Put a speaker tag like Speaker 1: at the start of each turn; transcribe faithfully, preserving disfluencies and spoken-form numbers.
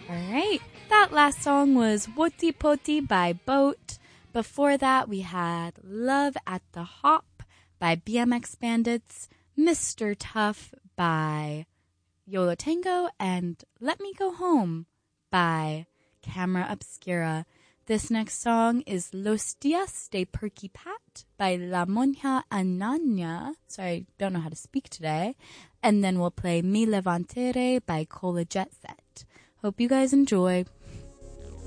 Speaker 1: All right. That last song was Woti Poti by Boat. Before that, we had Love at the Hop by B M X Bandits, Mister Tough by Yolo Tango, and Let Me Go Home by Camera Obscura. This next song is Los Dias de Perky Pat by La Monja Ananya. Sorry, don't know how to speak today. And then we'll play Mi Levantere by Cola Jet Set. Hope you guys enjoy.